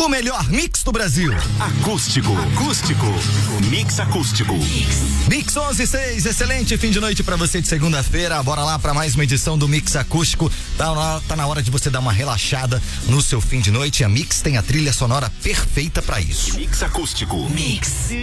O melhor mix do Brasil. Acústico. O mix acústico. Mix 11:06, excelente fim de noite pra você de segunda-feira. Bora lá pra mais uma edição do Mix Acústico. Tá na hora de você dar uma relaxada no seu fim de noite. A Mix tem a trilha sonora perfeita pra isso. Mix acústico. Mix.